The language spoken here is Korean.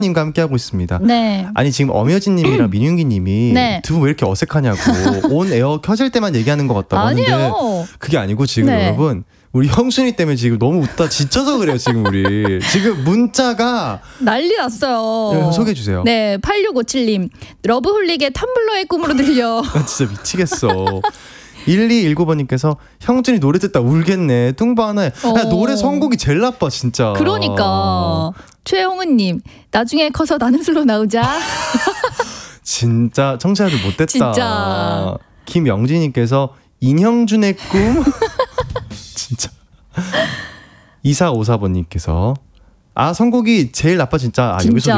님과 함께하고 있습니다. 네. 아니 지금 엄여진님이랑 민윤기님이 네. 두 분 왜 이렇게 어색하냐고 온 에어 켜질 때만 얘기하는 것 같다고 하는데 아니에요. 그게 아니고 지금 네. 여러분 우리 형순이 때문에 지금 너무 웃다 지쳐서 그래요 지금 우리 지금 문자가 난리 났어요. 네, 소개해 주세요. 네, 8657님. 러브홀릭의 텀블러의 꿈으로 들려. 나 진짜 미치겠어. 1219번님께서 형준이 노래 듣다 울겠네. 뚱바 하나에. 야, 노래 선곡이 제일 나빠 진짜. 그러니까. 최홍은님. 나중에 커서 나는 술로 나오자. 진짜 청취자들 못됐다. 진짜. 김영진님께서 인형준의 꿈. 진짜. 2454번님께서 아 선곡이 제일 나빠 진짜. 아 진짜. 여기서도